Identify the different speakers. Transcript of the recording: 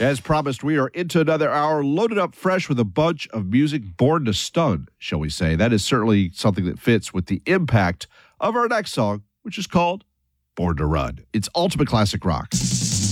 Speaker 1: As promised, we are into another hour, loaded up fresh with a bunch of music born to stun, shall we say. That is certainly something that fits with the impact of our next song, which is called Born to Run. It's ultimate classic rock.